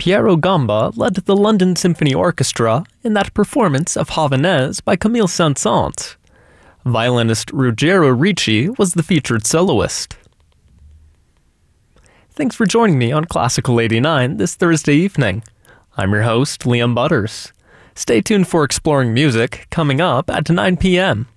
Piero Gamba led the London Symphony Orchestra in that performance of Javanese by Camille Saint-Saëns. Violinist Ruggero Ricci was the featured soloist. Thanks for joining me on Classical 89 this Thursday evening. I'm your host, Liam Butters. Stay tuned for Exploring Music coming up at 9 p.m.